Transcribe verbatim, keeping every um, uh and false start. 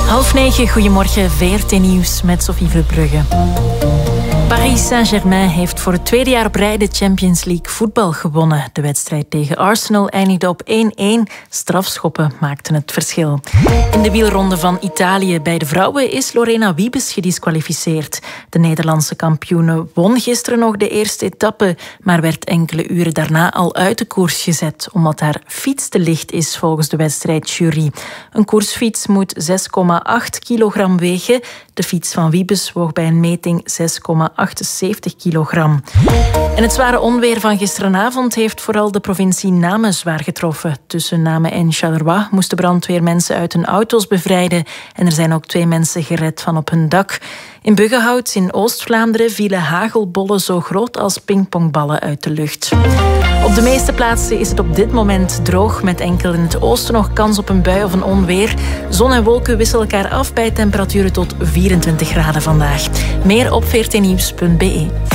Half negen, goedemorgen, V R T Nieuws met Sophie Verbrugge. Paris Saint-Germain heeft voor het tweede jaar op rij de Champions League voetbal gewonnen. De wedstrijd tegen Arsenal eindigde op één-één. Strafschoppen maakten het verschil. In de wielronde van Italië bij de vrouwen is Lorena Wiebes gedisqualificeerd. De Nederlandse kampioene won gisteren nog de eerste etappe, maar werd enkele uren daarna al uit de koers gezet, omdat haar fiets te licht is volgens de wedstrijdjury. Een koersfiets moet zes komma acht kilogram wegen. De fiets van Wiebes woog bij een meting zes komma achtenzeventig kilogram. En het zware onweer van gisteravond heeft vooral de provincie Namen zwaar getroffen. Tussen Namen en Charleroi moesten brandweer mensen uit hun auto's bevrijden en er zijn ook twee mensen gered van op hun dak. In Buggenhout in Oost-Vlaanderen vielen hagelbollen zo groot als pingpongballen uit de lucht. Op de meeste plaatsen is het op dit moment droog, met enkel in het oosten nog kans op een bui of een onweer. Zon en wolken wisselen elkaar af bij temperaturen tot vierentwintig graden vandaag. Meer op v r t nieuws punt b e.